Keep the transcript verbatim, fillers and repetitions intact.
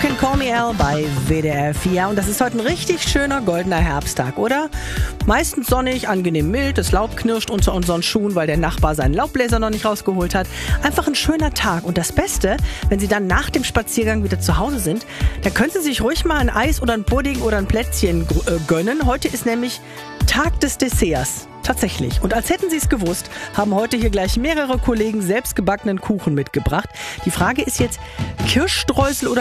Can Call Me Al bei W D R vier. Und das ist heute ein richtig schöner goldener Herbsttag, oder? Meistens sonnig, angenehm mild, das Laub knirscht unter unseren Schuhen, weil der Nachbar seinen Laubbläser noch nicht rausgeholt hat. Einfach ein schöner Tag. Und das Beste, wenn Sie dann nach dem Spaziergang wieder zu Hause sind, dann können Sie sich ruhig mal ein Eis oder ein Pudding oder ein Plätzchen gönnen. Heute ist nämlich Tag des Desserts. Tatsächlich. Und als hätten Sie es gewusst, haben heute hier gleich mehrere Kollegen selbstgebackenen Kuchen mitgebracht. Die Frage ist jetzt, Kirschstreusel oder